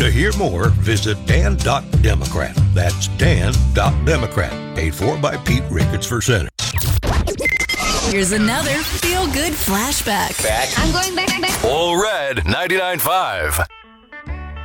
To hear more, visit Dan.Democrat. That's Dan.Democrat. Paid for by Pete Ricketts for Senate. Here's another feel-good flashback. I'm going back. All Red 99.5.